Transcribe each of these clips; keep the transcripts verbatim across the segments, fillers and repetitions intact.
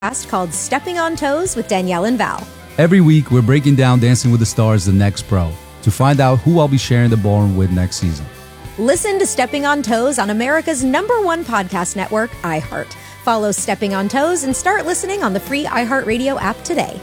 podcast called Stepping on Toes with Danielle and Val. Every week, we're breaking down Dancing with the Stars, The Next Pro, to find out who I'll be sharing the ballroom with next season. Listen to Stepping on Toes on America's number one podcast network, iHeart. Follow Stepping on Toes and start listening on the free iHeartRadio app today.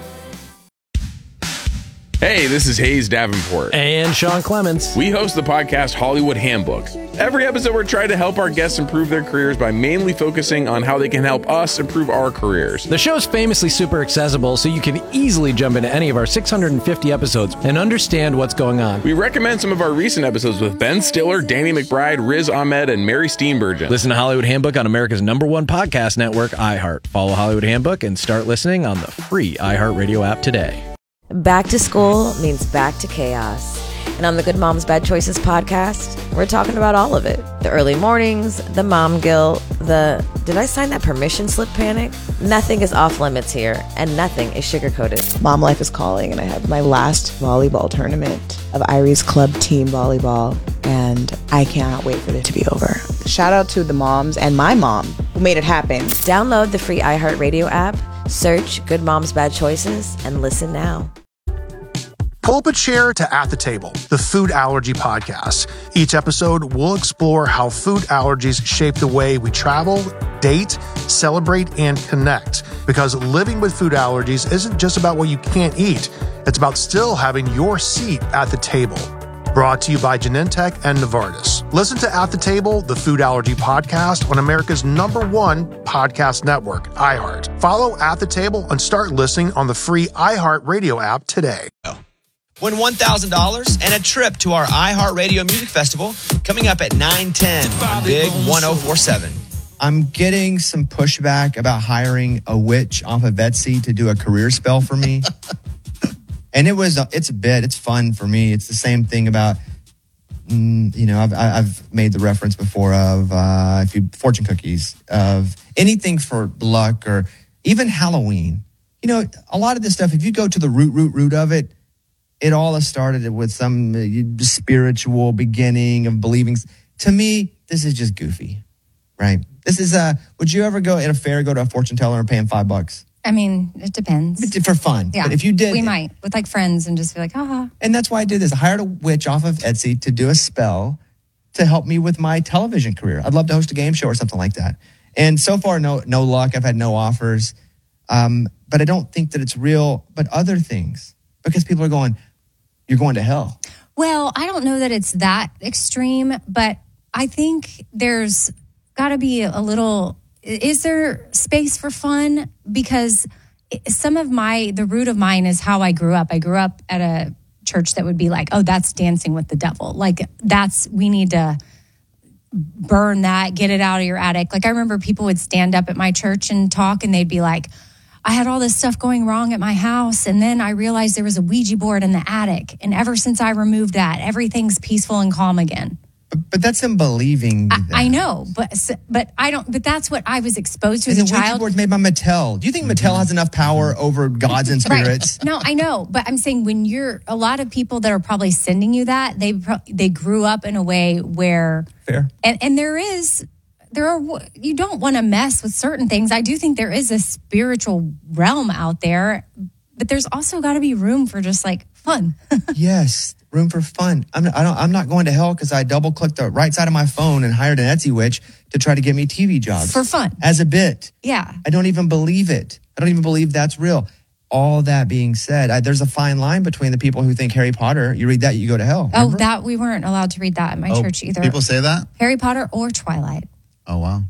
Hey, this is Hayes Davenport. And Sean Clements. We host the podcast Hollywood Handbook. Every episode, we're trying to help our guests improve their careers by mainly focusing on how they can help us improve our careers. The show's famously super accessible, so you can easily jump into any of our six hundred fifty episodes and understand what's going on. We recommend some of our recent episodes with Ben Stiller, Danny McBride, Riz Ahmed, and Mary Steenburgen. Listen to Hollywood Handbook on America's number one podcast network, iHeart. Follow Hollywood Handbook and start listening on the free iHeartRadio app today. Back to school means back to chaos. And on the Good Moms Bad Choices podcast, we're talking about all of it. The early mornings, the mom guilt, the did I sign that permission slip panic? Nothing is off limits here, and nothing is sugar-coated. Mom life is calling, and I have my last volleyball tournament of Irie's club team volleyball, and I cannot wait for this to be over. Shout out to the moms and my mom who made it happen. Download the free iHeartRadio app, search Good Moms Bad Choices, and listen now. Pull up a chair to At the Table, the food allergy podcast. Each episode, we'll explore how food allergies shape the way we travel, date, celebrate, and connect. Because living with food allergies isn't just about what you can't eat. It's about still having your seat at the table. Brought to you by Genentech and Novartis. Listen to At the Table, the food allergy podcast on America's number one podcast network, iHeart. Follow At the Table and start listening on the free iHeartRadio app today. Win one thousand dollars and a trip to our iHeartRadio Music Festival coming up at nine ten on Big one oh four seven. I'm getting some pushback about hiring a witch off of Etsy to do a career spell for me. And it was, it's a bit, it's fun for me. It's the same thing about, mm, you know, I've, I've made the reference before of uh, if you fortune cookies, of anything for luck or even Halloween. You know, a lot of this stuff, if you go to the root, root, root of it, it all has started with some uh, spiritual beginning of believing. To me, this is just goofy, right? This is a, would you ever go at a fair, go to a fortune teller and pay him five bucks? I mean, it depends. For fun. Yeah. But if you did. We might, with like friends and just be like, haha. And that's why I did this. I hired a witch off of Etsy to do a spell to help me with my television career. I'd love to host a game show or something like that. And so far, no no luck. I've had no offers. Um, but I don't think that it's real. But other things, because people are going, you're going to hell. Well, I don't know that it's that extreme, but I think there's got to be a little, is there space for fun? Because some of my, the root of mine is how I grew up. I grew up at a church that would be like, oh, that's dancing with the devil. Like that's, we need to burn that, get it out of your attic. Like I remember people would stand up at my church and talk and they'd be like, I had all this stuff going wrong at my house. And then I realized there was a Ouija board in the attic. And ever since I removed that, everything's peaceful and calm again. But, but that's him believing I, that. I know, but but I don't. But that's what I was exposed to and as a the Ouija child. board's made by Mattel. Do you think Mattel has enough power over gods and spirits? Right. No, I know, but I'm saying when you're a lot of people that are probably sending you that they they grew up in a way where fair and and there is. There are, you don't want to mess with certain things. I do think there is a spiritual realm out there, but there's also got to be room for just like fun. Yes, room for fun. I'm not, I don't, I'm not going to hell because I double clicked the right side of my phone and hired an Etsy witch to try to get me T V jobs. For fun. As a bit. Yeah. I don't even believe it. I don't even believe that's real. All that being said, I, there's a fine line between the people who think Harry Potter, you read that, you go to hell. Remember? Oh, that we weren't allowed to read that at my oh, church either. People say that? Harry Potter or Twilight. Oh, wow.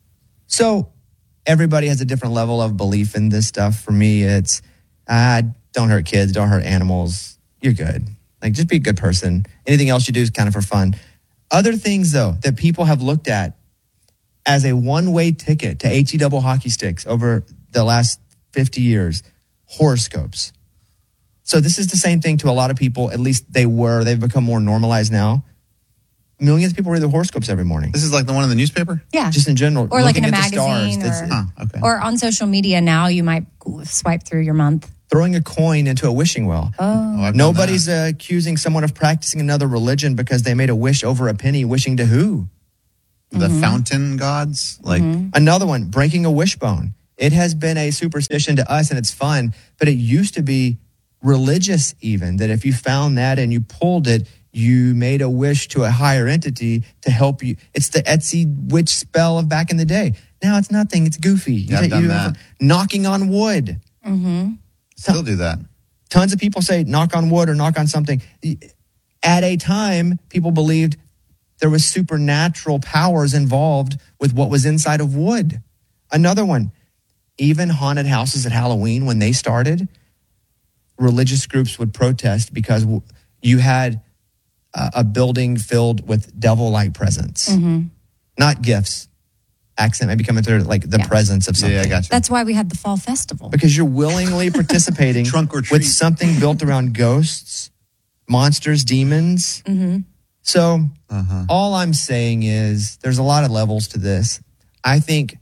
So everybody has a different level of belief in this stuff. For me, it's ah, don't hurt kids, don't hurt animals. You're good. Like, just be a good person. Anything else you do is kind of for fun. Other things, though, that people have looked at as a one-way ticket to H E double hockey sticks over the last fifty years, horoscopes. So this is the same thing to a lot of people. At least they were. They've become more normalized now. Millions of people read their horoscopes every morning. This is like the one in the newspaper? Yeah. Just in general. Or like in a looking at the magazine. stars. Or, That's- Oh, okay. or on social media now, you might swipe through your month. Throwing a coin into a wishing well. Oh. Oh, I've done Nobody's that. uh, accusing someone of practicing another religion because they made a wish over a penny. Wishing to who? The fountain gods? Like, Another one, breaking a wishbone. It has been a superstition to us and it's fun, but it used to be religious even, that if you found that and you pulled it, you made a wish to a higher entity to help you. It's the Etsy witch spell of back in the day. Now it's nothing. It's goofy. Yeah, I've You- done you- that. Knocking on wood. Mm-hmm. Still do that. Tons of people say knock on wood or knock on something. At a time, people believed there was supernatural powers involved with what was inside of wood. Another one, even haunted houses at Halloween, when they started, religious groups would protest because w- you had a, a building filled with devil-like presence, Mm-hmm. not gifts. Accent may be coming through, like the Yeah. presence of something. Yeah, I got you. That's why we had the fall festival. Because you're willingly participating Trunk or treat. with something built around ghosts, monsters, demons. Mm-hmm. So Uh-huh. all I'm saying is there's a lot of levels to this. I think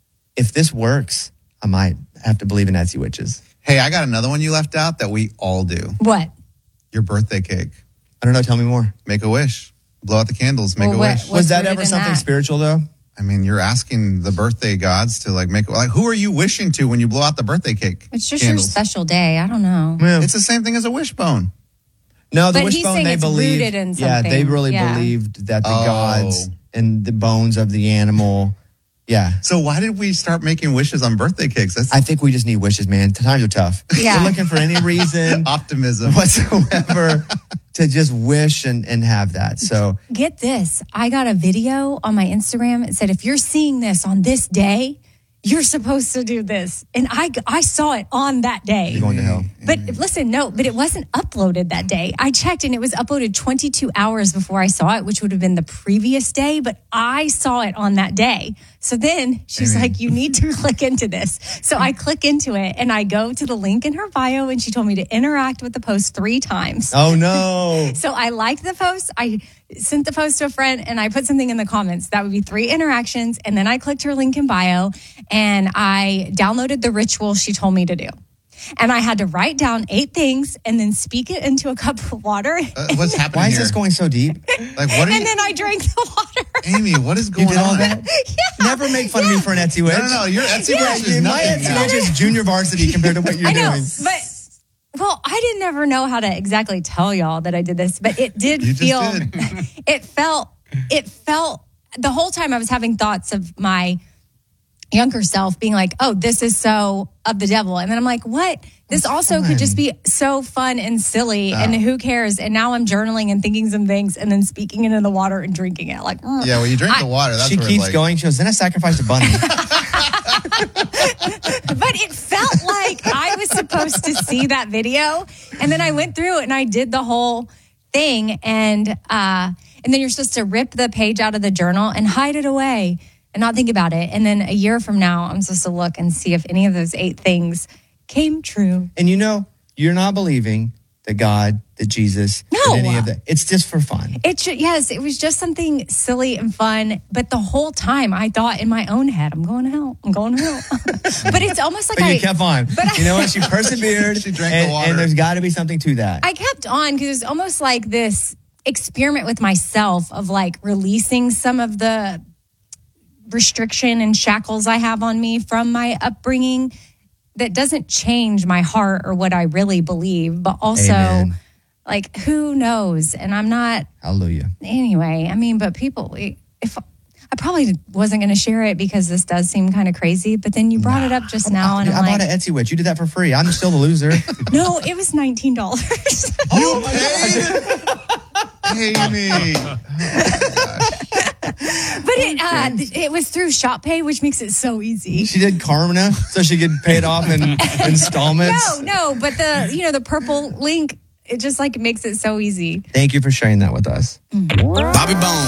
if this works, I might have to believe in Etsy witches. Hey, I got another one you left out that we all do. What? Your birthday cake. I don't know. Tell me more. Make a wish. Blow out the candles. Make Well, a what- wish. What's Was that rooted ever in something that? spiritual though? I mean, you're asking the birthday gods to like make like who are you wishing to when you blow out the birthday cake? It's just candles? your special day. I don't know. Yeah. It's the same thing as a wishbone. No, the But he's wishbone saying they it's believed. rooted in Yeah, they something. really Yeah. believed that the Oh. gods and the bones of the animal. Yeah. So why did we start making wishes on birthday cakes? That's I think we just need wishes, man. Times are tough. Yeah. We're looking for any reason optimism. whatsoever to just wish and, and have that. So Get this. I got a video on my Instagram. It said, if you're seeing this on this day, you're supposed to do this. And I, I saw it on that day. you're going to hell. But listen, no, but it wasn't uploaded that day. I checked and it was uploaded twenty-two hours before I saw it, which would have been the previous day, but I saw it on that day. So then she's Amen. like, you need to click into this. So I click into it and I go to the link in her bio and she told me to interact with the post three times. Oh, no. So I liked the post. I sent the post to a friend and I put something in the comments. That would be three interactions. And then I clicked her link in bio and I downloaded the ritual she told me to do. And I had to write down eight things and then speak it into a cup of water. Uh, what's happening Why is here? this going so deep? Like, what are And you, then I drank the water. Amy? What is You going did all on? that? Never make fun of me for an Etsy witch. No, no, no. Your Etsy Yeah, wish is Dude, my nothing. Etsy now. witch is junior varsity compared to what you're I know, doing. but well, I didn't ever know how to exactly tell y'all that I did this, but it did You just feel, did. it felt, it felt the whole time I was having thoughts of my younger self being like, oh, this is so of the devil. And then I'm like, what? This also could just be so fun and silly and who cares? And now I'm journaling and thinking some things and then speaking into the water and drinking it. Like, mm. Yeah, when you drink I- the water, that's She where keeps like, going. She goes, then I sacrificed a bunny. But it felt like I was supposed to see that video. And then I went through and I did the whole thing. And uh, and then you're supposed to rip the page out of the journal and hide it away and not think about it. And then a year from now, I'm supposed to look and see if any of those eight things came true. And you know, you're not believing that God, that Jesus, No. that any of that. It's just for fun. It should, yes, it was just something silly and fun. But the whole time I thought in my own head, I'm going to hell. I'm going to hell. But it's almost like But I you kept on. but I- You know what? She persevered. She drank the and, water. and there's got to be something to that. I kept on because it was almost like this experiment with myself of like releasing some of the restriction and shackles I have on me from my upbringing that doesn't change my heart or what I really believe, but also Amen. like who knows? And I'm not Hallelujah. anyway. I mean, but people, if I probably wasn't going to share it because this does seem kind of crazy, but then you brought it up just now, and I, I'm I bought like, an Etsy witch. You did that for free. I'm still the loser. no, it was nineteen dollars. you paid? Amy. But it uh, it was through Shop Pay, which makes it so easy. She did Karma so she could pay it off in installments. No, no, but the you know the purple link, it just like makes it so easy. Thank you for sharing that with us. Bobby Bones.